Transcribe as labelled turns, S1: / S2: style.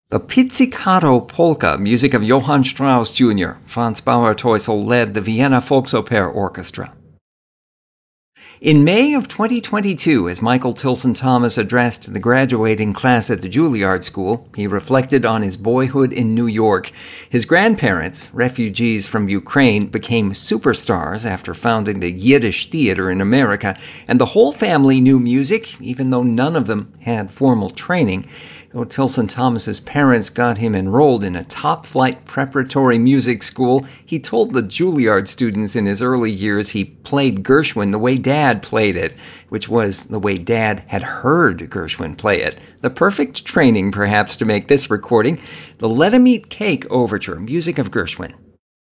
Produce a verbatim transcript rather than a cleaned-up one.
S1: The Pizzicato Polka, music of Johann Strauss Junior Franz Bauer-Teusel led the Vienna Volksoper Orchestra. In May of twenty twenty-two, as Michael Tilson Thomas addressed the graduating class at the Juilliard School, he reflected on his boyhood in New York. His grandparents, refugees from Ukraine, became superstars after founding the Yiddish Theater in America, and the whole family knew music, even though none of them had formal training. Though Tilson Thomas's parents got him enrolled in a top-flight preparatory music school, he told the Juilliard students in his early years he played Gershwin the way Dad played it, which was the way Dad had heard Gershwin play it. The perfect training, perhaps, to make this recording, the Let 'Em Eat Cake Overture, music of Gershwin.